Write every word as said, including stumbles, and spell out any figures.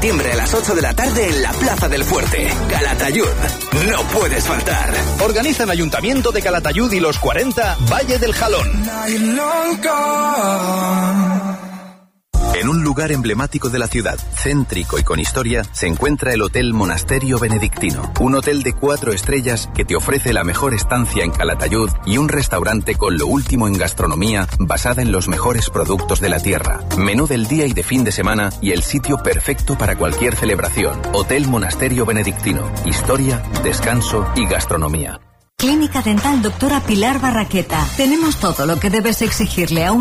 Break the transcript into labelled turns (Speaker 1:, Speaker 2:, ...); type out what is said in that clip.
Speaker 1: Septiembre a las ocho de la tarde en la Plaza del Fuerte. Calatayud. No puedes faltar.
Speaker 2: Organizan Ayuntamiento de Calatayud y los cuarenta Valle del Jalón.
Speaker 3: En un lugar emblemático de la ciudad, céntrico y con historia, se encuentra el Hotel Monasterio Benedictino. Un hotel de cuatro estrellas que te ofrece la mejor estancia en Calatayud y un restaurante con lo último en gastronomía basada en los mejores productos de la tierra. Menú del día y de fin de semana y el sitio perfecto para cualquier celebración. Hotel Monasterio Benedictino. Historia, descanso y gastronomía.
Speaker 4: Clínica Dental Doctora Pilar Barraqueta. Tenemos todo lo que debes exigirle a un